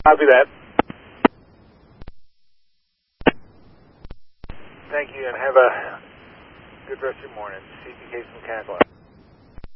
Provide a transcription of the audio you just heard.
Copy that. Thank you, and have a good rest of your morning. CPK Mechanical.